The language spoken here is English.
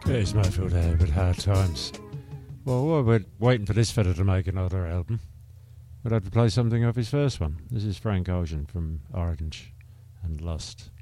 There's Mayfield there with Hard Times. Well, while we're waiting for this fella to make another album, we'd have to play something off his first one. This is Frank Ocean from Orange and Lost.